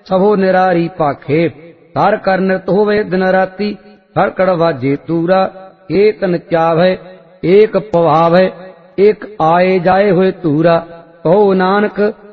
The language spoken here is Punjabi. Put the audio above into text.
ਸਭੋ ਨਿਰਾਰੀ ਭਾਖੇ। ਹਰ ਕਰ ਨਿਰਤ ਹੋਵੇ ਦਿਨ ਰਾਤੀ, ਹਰ ਕੜ ਵਾਜੇ ਤੂਰਾ। ਏਕ ਨਚਾਵੈ ਏਕ ਪਵਾਵੈ, ਏਕ ਆਏ ਜਾਏ ਹੋਏ ਧੂਰਾ। ਕਹੋ ਨਾਨਕ